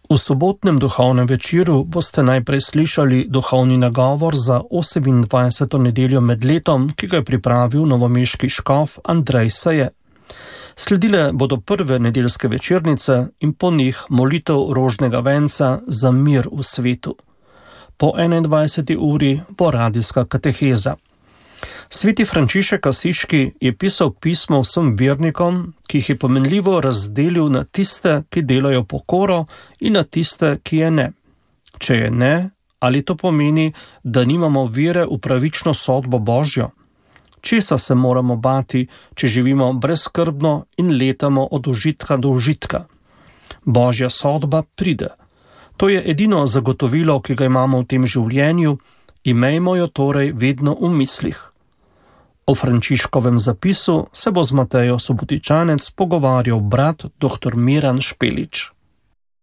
V sobotnem duhovnem večeru boste najprej slišali duhovni nagovor za 28. nedeljo med letom, ki ga je pripravil novomeški škof Andrej Saje. Sledile bodo prve nedeljske večernice in po njih molitev rožnega venca za mir v svetu. Po 21. uri bo radijska kateheza. Sveti Frančišek Asiški je pisal pismo vsem vernikom, ki jih je pomenljivo razdelil na tiste, ki delajo pokoro, in na tiste, ki je ne. Če je ne, ali to pomeni, da nimamo vere v pravično sodbo Božjo? Česa se moramo bati, če živimo brezskrbno in letamo od užitka do užitka? Božja sodba pride. To je edino zagotovilo, ki ga imamo v tem življenju, imejmo jo torej vedno v mislih. O Frančiškovem zapisu se bo z Matejo Subotičanec pogovarjal brat dr. Miran Špelič.